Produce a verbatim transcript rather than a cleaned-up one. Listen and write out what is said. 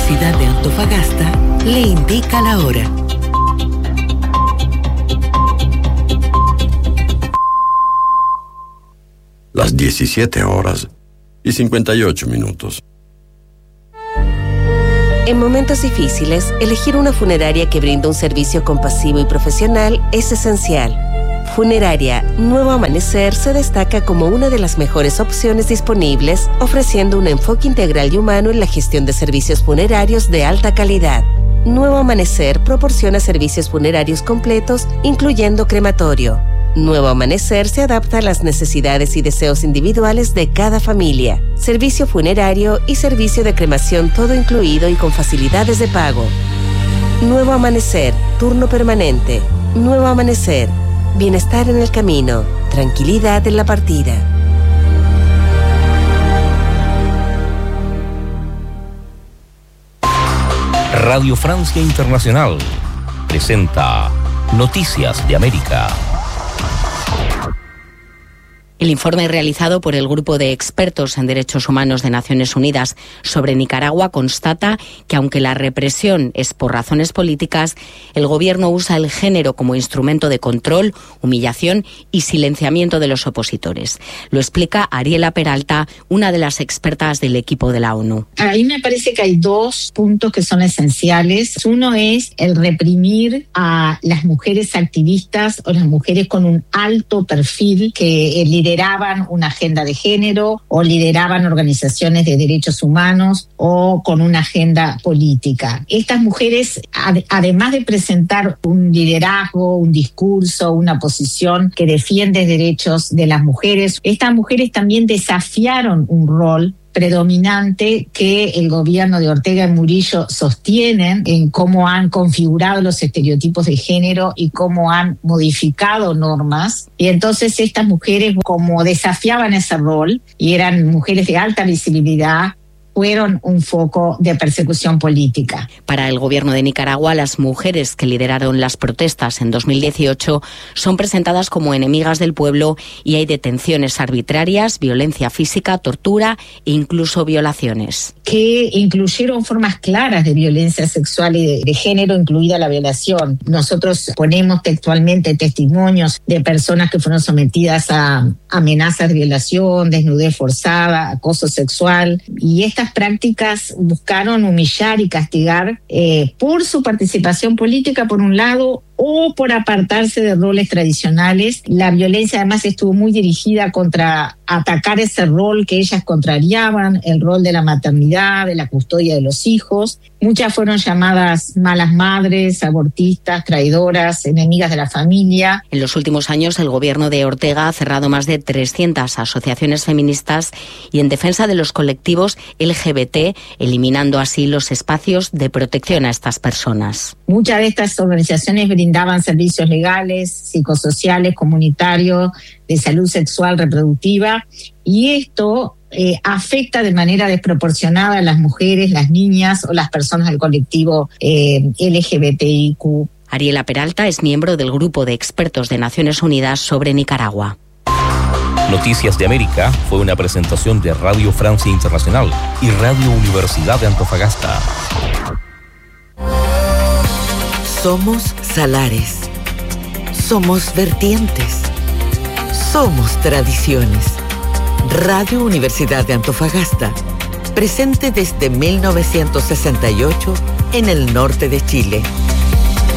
Universidad de Antofagasta le indica la hora. Las diecisiete horas y cincuenta y ocho minutos. En momentos difíciles, elegir una funeraria que brinda un servicio compasivo y profesional es esencial. Funeraria Nuevo Amanecer se destaca como una de las mejores opciones disponibles, ofreciendo un enfoque integral y humano en la gestión de servicios funerarios de alta calidad. Nuevo Amanecer proporciona servicios funerarios completos, incluyendo crematorio. Nuevo Amanecer se adapta a las necesidades y deseos individuales de cada familia. Servicio funerario y servicio de cremación todo incluido y con facilidades de pago. Nuevo Amanecer, turno permanente. Nuevo Amanecer, bienestar en el camino, tranquilidad en la partida. Radio Francia Internacional presenta Noticias de América. El informe realizado por el Grupo de Expertos en Derechos Humanos de Naciones Unidas sobre Nicaragua constata que, aunque la represión es por razones políticas, el gobierno usa el género como instrumento de control, humillación y silenciamiento de los opositores. Lo explica Ariela Peralta, una de las expertas del equipo de la ONU. A mí me parece que hay dos puntos que son esenciales. Uno es el reprimir a las mujeres activistas o las mujeres con un alto perfil que lideraban una agenda de género o lideraban organizaciones de derechos humanos o con una agenda política. Estas mujeres, ad- además de presentar un liderazgo, un discurso, una posición que defiende derechos de las mujeres, estas mujeres también desafiaron un rol predominante que el gobierno de Ortega y Murillo sostienen en cómo han configurado los estereotipos de género y cómo han modificado normas. Y entonces estas mujeres, como desafiaban ese rol y eran mujeres de alta visibilidad, fueron un foco de persecución política. Para el gobierno de Nicaragua, las mujeres que lideraron las protestas en dos mil dieciocho son presentadas como enemigas del pueblo y hay detenciones arbitrarias, violencia física, tortura e incluso violaciones. Que incluyeron formas claras de violencia sexual y de, de género, incluida la violación. Nosotros ponemos textualmente testimonios de personas que fueron sometidas a amenazas de violación, desnudez forzada, acoso sexual, y estas prácticas buscaron humillar y castigar eh, por su participación política, por un lado, o por apartarse de roles tradicionales. La violencia además estuvo muy dirigida contra atacar ese rol que ellas contrariaban, el rol de la maternidad, de la custodia de los hijos. Muchas fueron llamadas malas madres, abortistas, traidoras, enemigas de la familia. En los últimos años, el gobierno de Ortega ha cerrado más de trescientas asociaciones feministas y en defensa de los colectivos L G B T, eliminando así los espacios de protección a estas personas. Muchas de estas organizaciones brindaban servicios legales, psicosociales, comunitarios, de salud sexual reproductiva, y esto eh, afecta de manera desproporcionada a las mujeres, las niñas o las personas del colectivo eh, L G B T I Q. Ariela Peralta es miembro del Grupo de Expertos de Naciones Unidas sobre Nicaragua. Noticias de América fue una presentación de Radio Francia Internacional y Radio Universidad de Antofagasta. Somos salares. Somos vertientes. Somos tradiciones. Radio Universidad de Antofagasta, presente desde mil novecientos sesenta y ocho en el norte de Chile.